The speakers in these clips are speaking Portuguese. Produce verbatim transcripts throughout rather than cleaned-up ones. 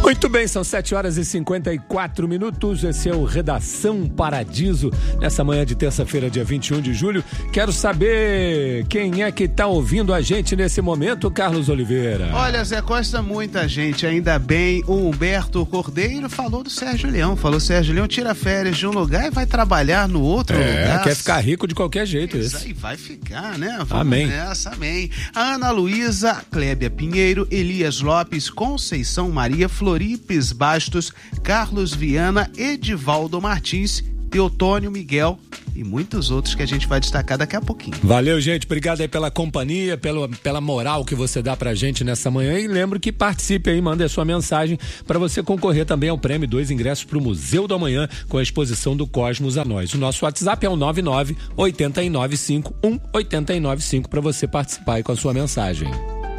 Muito bem, são sete horas e cinquenta e quatro minutos. Esse é o Redação Paradiso, nessa manhã de terça-feira, dia vinte e um de julho. Quero saber quem é que está ouvindo a gente nesse momento, Carlos Oliveira. Olha, Zé Costa, muita gente, ainda bem. O Humberto Cordeiro falou do Sérgio Leão. Falou, Sérgio Leão tira férias de um lugar e vai trabalhar no outro é, lugar. Quer ficar rico de qualquer jeito. Isso esse. aí vai ficar, né? Vamos amém. Nessa, amém. A Ana Luísa, Clébia Pinheiro, Elias Lopes, Conceição Maria, Floripes Bastos, Carlos Viana, Edivaldo Martins, Teotônio Miguel e muitos outros que a gente vai destacar daqui a pouquinho. Valeu, gente. Obrigado aí pela companhia, pela, pela moral que você dá pra gente nessa manhã. E lembro que participe aí, mande a sua mensagem para você concorrer também ao prêmio, dois ingressos pro Museu do Amanhã com a exposição do Cosmos a Nós. O nosso WhatsApp é o nove nove oito nove cinco um oito nove cinco para você participar aí com a sua mensagem.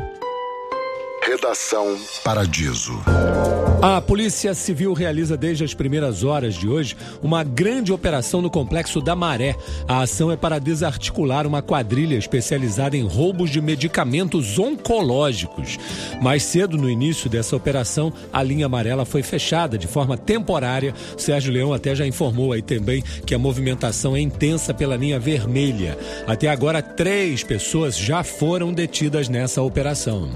Redação Paradiso. A Polícia Civil realiza desde as primeiras horas de hoje uma grande operação no Complexo da Maré. A ação é para desarticular uma quadrilha especializada em roubos de medicamentos oncológicos. Mais cedo, no início dessa operação, a linha amarela foi fechada de forma temporária. Sérgio Leão até já informou aí também que a movimentação é intensa pela linha vermelha. Até agora, três pessoas já foram detidas nessa operação.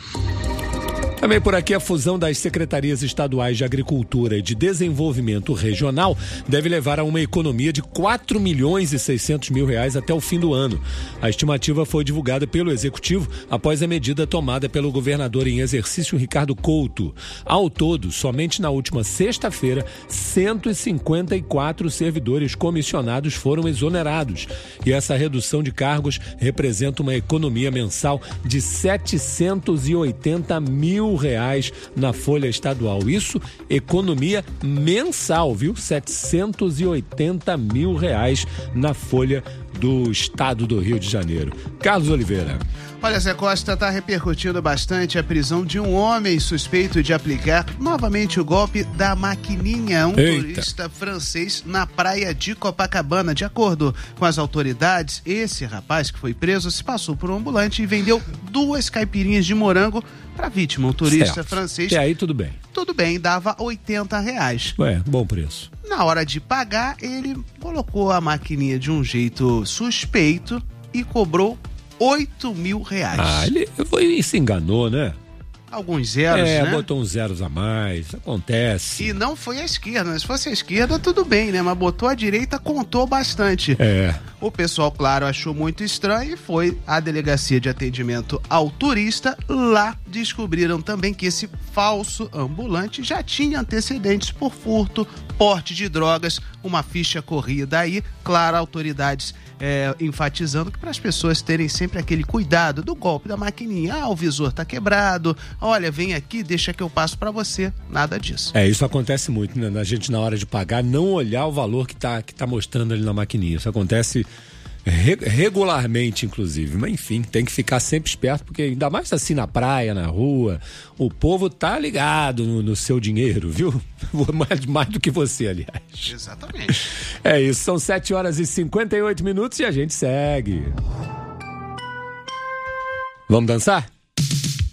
Também por aqui, a fusão das Secretarias Estaduais de Agricultura e de Desenvolvimento Regional deve levar a uma economia de quatro milhões e seiscentos mil reais até o fim do ano. A estimativa foi divulgada pelo Executivo após a medida tomada pelo governador em exercício Ricardo Couto. Ao todo, somente na última sexta-feira, cento e cinquenta e quatro servidores comissionados foram exonerados. E essa redução de cargos representa uma economia mensal de setecentos e oitenta mil reais na folha estadual. Isso, economia mensal, viu? setecentos e oitenta mil reais na folha do estado do Rio de Janeiro. Carlos Oliveira. Olha, Zé Costa, está repercutindo bastante a prisão de um homem suspeito de aplicar novamente o golpe da maquininha, um Eita. turista francês na praia de Copacabana. De acordo com as autoridades, esse rapaz que foi preso se passou por um ambulante e vendeu duas caipirinhas de morango para a vítima, um turista certo. francês. E aí tudo bem. Tudo bem, dava oitenta reais. Ué, bom preço. Na hora de pagar, ele colocou a maquininha de um jeito suspeito e cobrou oito mil reais. Ah, ele foi, se enganou, né? Alguns zeros, é, né? botou uns zeros a mais, acontece. E não foi a esquerda, né? Se fosse a esquerda, tudo bem, né? Mas botou a direita, contou bastante. É. O pessoal, claro, achou muito estranho e foi à delegacia de atendimento ao turista. Lá descobriram também que esse falso ambulante já tinha antecedentes por furto, porte de drogas, uma ficha corrida aí. Claro, autoridades é, enfatizando que para as pessoas terem sempre aquele cuidado do golpe da maquininha. Ah, o visor tá quebrado, olha, vem aqui, deixa que eu passo para você. Nada disso. É, isso acontece muito, né? A gente, na hora de pagar, não olhar o valor que tá, que tá mostrando ali na maquininha. Isso acontece re- regularmente, inclusive. Mas, enfim, tem que ficar sempre esperto, porque ainda mais assim na praia, na rua, o povo tá ligado no, no seu dinheiro, viu? Mais, mais do que você, aliás. Exatamente. É isso, são sete horas e cinquenta e oito minutos e a gente segue. Vamos dançar?